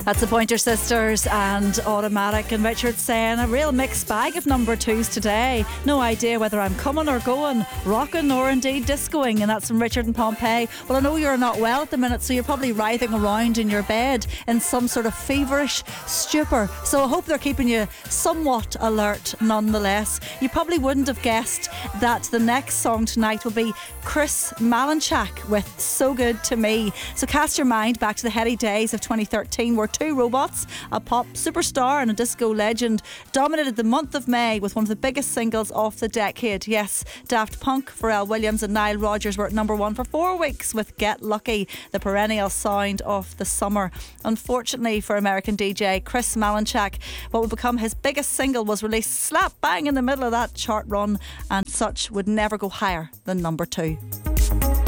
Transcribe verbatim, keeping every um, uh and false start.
That's the Pointer Sisters and Automatic, and Richard saying a real mixed bag of number twos today. No idea whether I'm coming or going, rocking or indeed discoing, and that's from Richard and Pompeii. Well, I know you're not well at the minute, so you're probably writhing around in your bed in some sort of feverish stupor. So I hope they're keeping you somewhat alert nonetheless. You probably wouldn't have guessed that the next song tonight will be Chris Malinchak with So Good To Me. So cast your mind back to the heady days of twenty thirteen, where two robots, a pop superstar and a disco legend, dominated the month of May with one of the biggest singles of the decade. Yes, Daft Punk, Pharrell Williams and Nile Rodgers were at number one for four weeks with Get Lucky, the perennial sound of the summer. Unfortunately for American D J Chris Malinchak, what would become his biggest single was released slap bang in the middle of that chart run, and such would never go higher than number two.